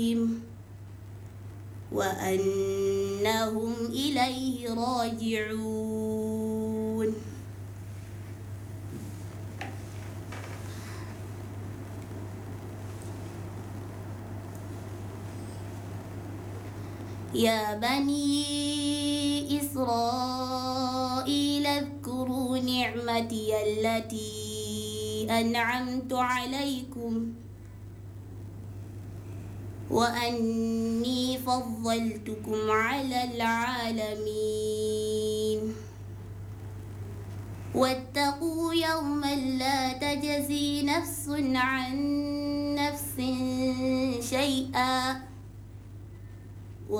وأنهم إليه راجعون. يا بني إسرائيل اذكروا نعمتي التي أنعمت عليكم وأني فضلتكم على العالمين. واتقوا يوما لا تجزي نفس عن